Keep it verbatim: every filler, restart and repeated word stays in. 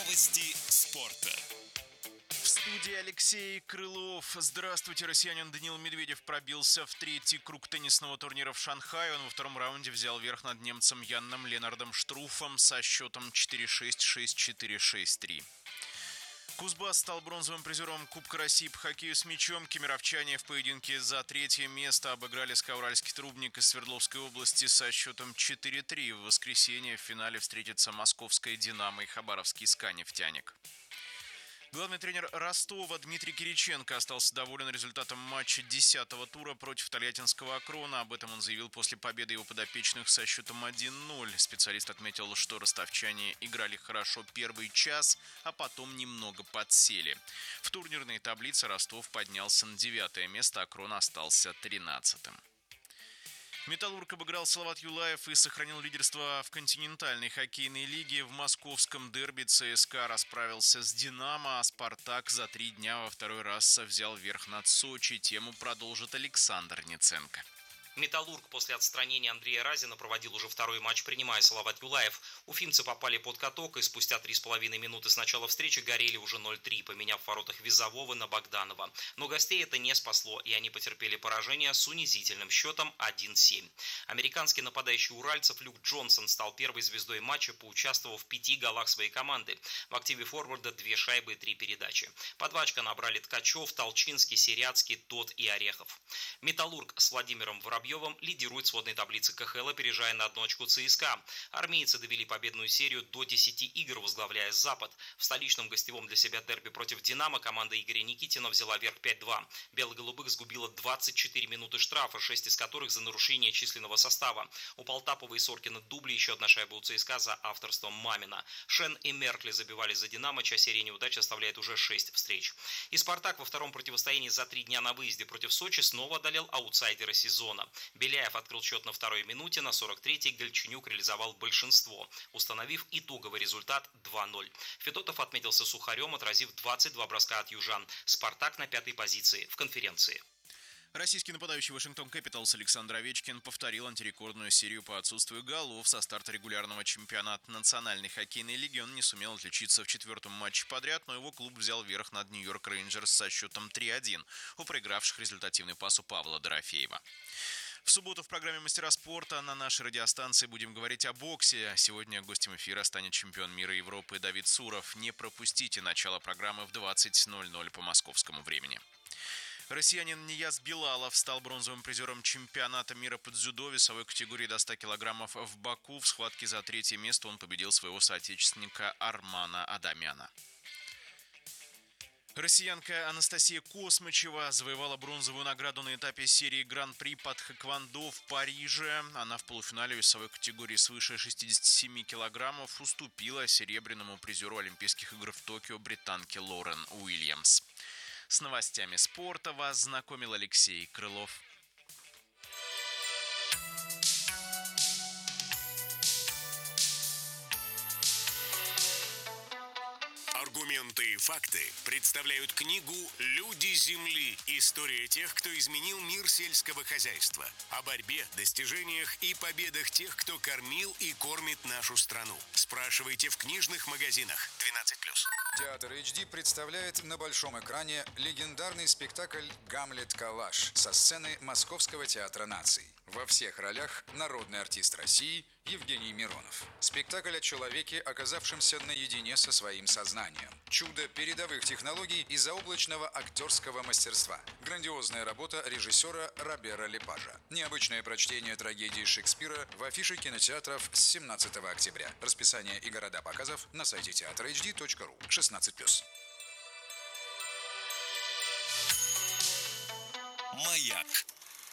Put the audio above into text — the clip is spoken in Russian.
Новости спорта. В студии Алексей Крылов. Здравствуйте, россиянин Даниил Медведев пробился в третий круг теннисного турнира в Шанхае. Он во втором раунде взял верх над немцем Янном Ленардом Штруфом со счетом четыре шесть, шесть четыре, шесть три. Кузбасс стал бронзовым призером Кубка России по хоккею с мячом. Кемеровчане в поединке за третье место обыграли Ска-Уральский Трубник из Свердловской области со счетом четыре три. В воскресенье в финале встретятся московская «Динамо» и хабаровский «Ска-Нефтяник». Главный тренер Ростова Дмитрий Кириченко остался доволен результатом матча десятого тура против тольяттинского «Акрона». Об этом он заявил после победы его подопечных со счетом один ноль. Специалист отметил, что ростовчане играли хорошо первый час, а потом немного подсели. В турнирной таблице Ростов поднялся на девятое место, «Акрон» остался тринадцатым. «Металлург» обыграл Салават Юлаев и сохранил лидерство в континентальной хоккейной лиге. В московском дерби ЦСКА расправился с «Динамо», а «Спартак» за три дня во второй раз взял верх над Сочи. Тему продолжит Александр Ниценко. «Металлург» после отстранения Андрея Разина проводил уже второй матч, принимая Салават Юлаев. Уфимцы попали под каток и спустя три с половиной минуты с начала встречи горели уже ноль три, поменяв в воротах Визового на Богданова. Но гостей это не спасло, и они потерпели поражение с унизительным счетом один семь. Американский нападающий уральцев Люк Джонсон стал первой звездой матча, поучаствовав в пяти голах своей команды. В активе форварда две шайбы и три передачи. По два очка набрали Ткачев, Толчинский, Серяцкий, Тот и Орехов. «Металлург» с Владимиром Воробьевым лидирует в сводной таблице ка ха эл, опережая на одну очку ЦСКА. Армейцы довели победную серию до десяти игр, возглавляя Запад. В столичном гостевом для себя дерби против «Динамо» команда Игоря Никитина взяла верх пять два. Бело-голубых сгубила двадцать четыре минуты штрафа, шесть из которых за нарушение численного состава. У Полтапова и Соркина дубли, еще одна шайба у ЦСКА за авторством Мамина. Шен и Меркли забивали за «Динамо», чья серия неудач оставляет уже шесть встреч. И «Спартак» во втором противостоянии за три дня на выезде против Сочи снова одолел аутсайдера сезона. Беляев открыл счет на второй минуте, на сорок третьей Гальченюк реализовал большинство, установив итоговый результат два ноль. Федотов отметился сухарем, отразив двадцать два броска от южан. «Спартак» на пятой позиции в конференции. Российский нападающий Вашингтон Кэпиталс Александр Овечкин повторил антирекордную серию по отсутствию голов. Со старта регулярного чемпионата Национальной хоккейной лиги он не сумел отличиться в четвертом матче подряд, но его клуб взял верх над Нью-Йорк Рейнджерс со счетом три один у проигравших результативный пас у Павла Дорофеева. В субботу в программе «Мастера спорта» на нашей радиостанции будем говорить о боксе. Сегодня гостем эфира станет чемпион мира и Европы Давид Суров. Не пропустите начало программы в двадцать ноль ноль по московскому времени. Россиянин Нияз Белалов стал бронзовым призером чемпионата мира по дзюдо весовой категории до ста килограммов в Баку. В схватке за третье место он победил своего соотечественника Армана Адамяна. Россиянка Анастасия Космычева завоевала бронзовую награду на этапе серии Гран-при по тхэквондо в Париже. Она в полуфинале весовой категории свыше шестидесяти семи килограммов уступила серебряному призеру Олимпийских игр в Токио британке Лорен Уильямс. С новостями спорта вас знакомил Алексей Крылов. Аргументы и факты представляют книгу «Люди Земли. История тех, кто изменил мир сельского хозяйства». О борьбе, достижениях и победах тех, кто кормил и кормит нашу страну. Спрашивайте в книжных магазинах. двенадцать плюс. Театр эйч ди представляет на большом экране легендарный спектакль «Гамлет Калаш» со сцены Московского театра наций. Во всех ролях народный артист России Евгений Миронов. Спектакль о человеке, оказавшемся наедине со своим сознанием. Чудо передовых технологий и заоблачного актерского мастерства. Грандиозная работа режиссера Робера Лепажа. Необычное прочтение трагедии Шекспира в афише кинотеатров с семнадцатого октября. Расписание и города показов на сайте театр эйч ди точка ру. шестнадцать плюс. Маяк.